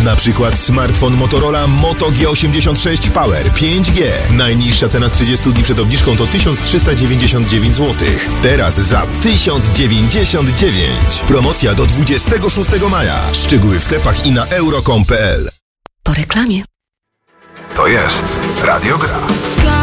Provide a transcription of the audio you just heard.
Na przykład smartfon Motorola Moto G86 Power 5G. Najniższa cena z 30 dni przed obniżką to 1399 zł. Teraz za 1099. Promocja do 26 maja. Szczegóły w sklepach i na euro.com.pl. Po reklamie. To jest Radio Gra.